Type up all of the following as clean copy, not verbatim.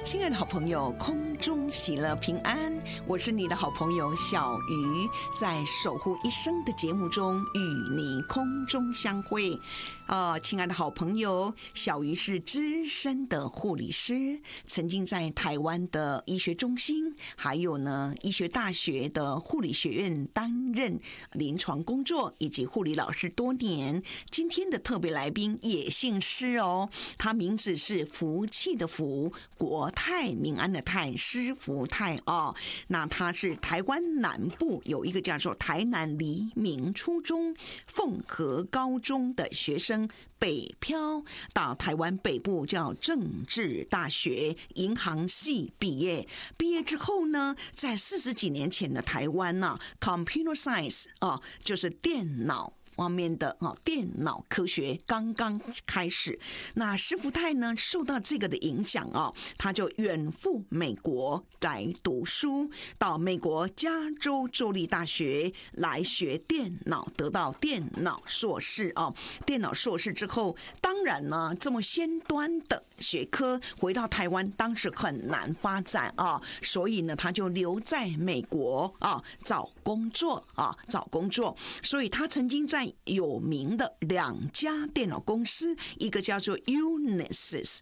亲爱的好朋友，空中喜乐平安，我是你的好朋友小鱼，在守护一生的节目中与你空中相会。亲爱的好朋友，小鱼是资深的护理师，曾经在台湾的医学中心，还有呢医学大学的护理学院担任临床工作以及护理老师多年。今天的特别来宾也姓施哦，他名字是福气的福，国泰民安的泰，施福泰哦。那他是台湾南部有一个叫做台南黎明初中、凤和高中的学生，北漂到台湾北部叫政治大学银行系毕业。毕业之后呢，在40几年前的台湾呢，Computer Science 就是电脑方面的电脑科学刚刚开始。那施福泰呢，受到这个的影响他就远赴美国来读书，到美国加州州立大学来学电脑，得到电脑硕士电脑硕士之后，当然呢，这么先端的学科回到台湾当时很难发展所以呢，他就留在美国找工作。所以他曾经在有名的2家电脑公司，一个叫做 Unisys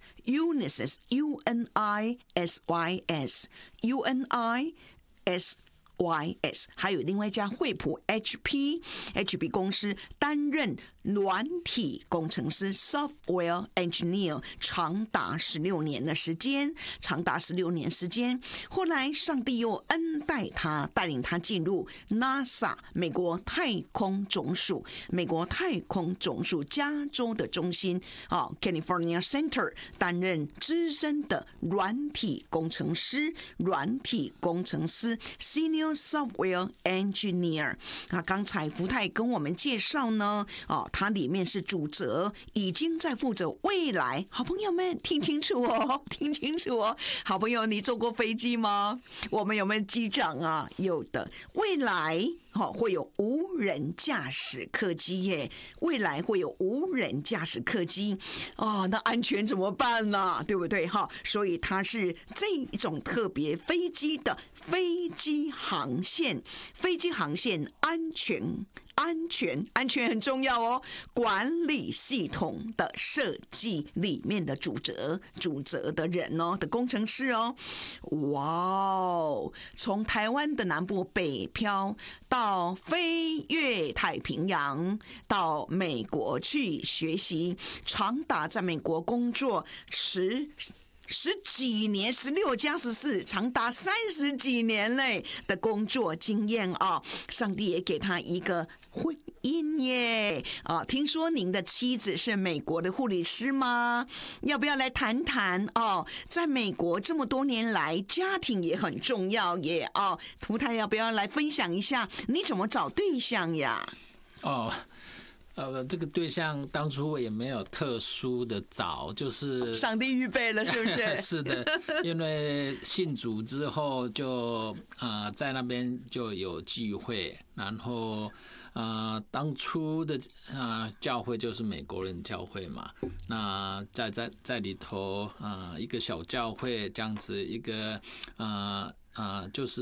UNISYS，还有另外一家惠普 HP 公司担任软体工程师 Software Engineer 长达16年的时间。后来上帝又恩待他，带领他进入 NASA 美国太空总署加州的中心California Center 担任资深的软体工程师 Senior Software Engineer。刚才福泰跟我们介绍呢他里面是主责，已经在负责未来。好朋友们听清楚哦，好朋友，你坐过飞机吗？我们有没有机长啊？有的。未来会有无人驾驶客机耶，那安全怎么办呢？对不对所以它是这种特别飞机的飞机航线安全很重要哦。管理系统的设计里面的主责的人的工程师从台湾的南部北漂到飞越太平洋，到美国去学习，长达在美国工作十几年，16+14，长达30几年嘞的工作经验上帝也给他一个婚姻耶听说您的妻子是美国的护理师吗？要不要来谈谈在美国这么多年来，家庭也很重要耶福泰要不要来分享一下你怎么找对象呀？ 这个对象当初我也没有特殊的找，就是上帝预备了，是不是？ 是的，因为信主之后就在那边就有聚会，然后当初的教会就是美国人教会嘛，那在里头一个小教会这样子一个就是